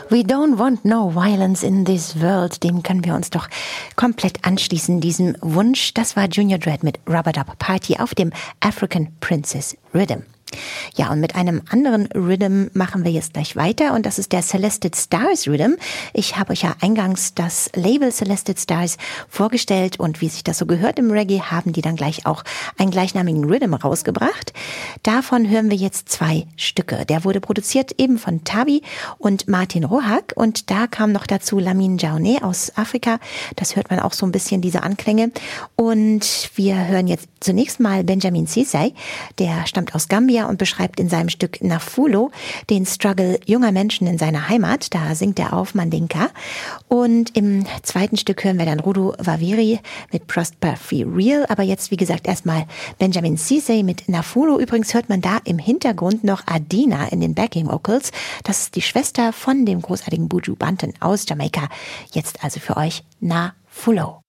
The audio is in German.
We don't want no violence in this world. Dem können wir uns doch komplett anschließen, diesem Wunsch. Das war Junior Dread mit Rub-a-Dub Party auf dem African Princess Rhythm. Ja, und mit einem anderen Rhythm machen wir jetzt gleich weiter und das ist der Celested Stars Rhythm. Ich habe euch ja eingangs das Label Celested Stars vorgestellt und wie sich das so gehört im Reggae, haben die dann gleich auch einen gleichnamigen Rhythm rausgebracht. Davon hören wir jetzt 2 Stücke. Der wurde produziert eben von Tabi und Martin Rohak und da kam noch dazu Lamine Diané aus Afrika. Das hört man auch so ein bisschen, diese Anklänge. Und wir hören jetzt zunächst mal Benjamin Cissé, der stammt aus Gambia und beschreibt in seinem Stück Nafulo den Struggle junger Menschen in seiner Heimat. Da singt er auf Mandinka. Und im zweiten Stück hören wir dann Rudu Waviri mit Prosperity Real. Aber jetzt, wie gesagt, erstmal Benjamin Cissé mit Nafulo. Übrigens hört man da im Hintergrund noch Adina in den Backing Vocals. Das ist die Schwester von dem großartigen Buju Banton aus Jamaika. Jetzt also für euch Nafulo.